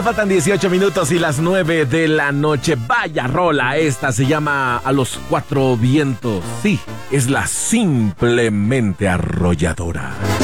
faltan 18 minutos y las 9 de la noche. Vaya rola, esta se llama A los Cuatro Vientos. Sí, es la Simplemente Arrolladora.